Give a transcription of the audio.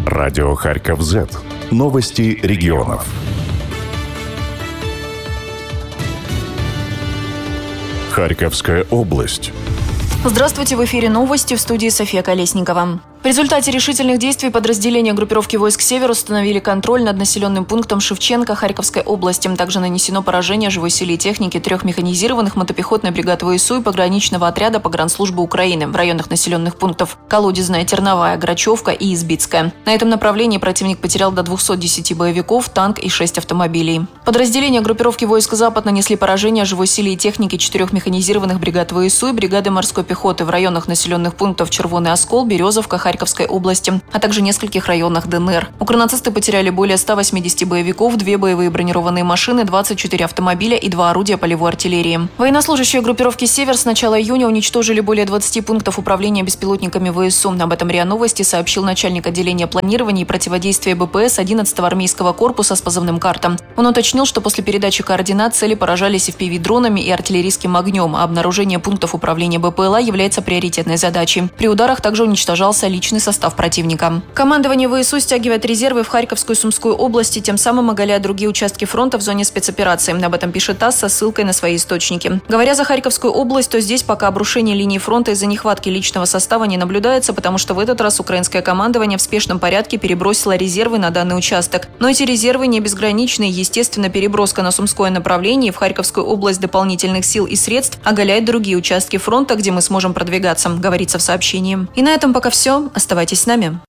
Радио Харьков Z. Новости регионов. Харьковская область. Здравствуйте, в эфире новости, в студии София Колесникова. В результате решительных действий подразделения группировки войск «Север» установили контроль над населенным пунктом Шевченко Харьковской области. Также нанесено поражение живой силе и технике 3 механизированных мотопехотной бригад ВСУ и пограничного отряда погранслужбы Украины в районах населенных пунктов Колодезная, Терновая, Грачевка и Избицкая. На этом направлении противник потерял до 210 боевиков, танк и 6 автомобилей. Подразделения группировки войск «Запад» нанесли поражение живой силе и технике 4 механизированных бригад ВСУ и бригады морской пехоты в районах населенных пунктов Червоный Оскол, Березовка, Харьковской области, а также нескольких районах ДНР. Укронацисты потеряли более 180 боевиков, 2 боевые бронированные машины, 24 автомобиля и 2 орудия полевой артиллерии. Военнослужащие группировки «Север» с начала июня уничтожили более 20 пунктов управления беспилотниками ВСУ. Об этом РИА Новости сообщил начальник отделения планирования и противодействия БПС 11-го армейского корпуса с позывным «Карта». Он уточнил, что после передачи координат цели поражались FPV-дронами и артиллерийским огнем, а обнаружение пунктов управления БПЛА является приоритетной задачей. При ударах также уничтожался личный состав противника. Командование ВСУ стягивает резервы в Харьковскую и Сумскую области, тем самым оголяя другие участки фронта в зоне спецоперации. Об этом пишет ТАСС со ссылкой на свои источники. Говоря за Харьковскую область, то здесь пока обрушение линии фронта из-за нехватки личного состава не наблюдается, потому что в этот раз украинское командование в спешном порядке перебросило резервы на данный участок. Но эти резервы не безграничны, и, естественно, переброска на Сумское направление и в Харьковскую область дополнительных сил и средств оголяет другие участки фронта, где мы сможем продвигаться, говорится в сообщении. И на этом пока все. Оставайтесь с нами.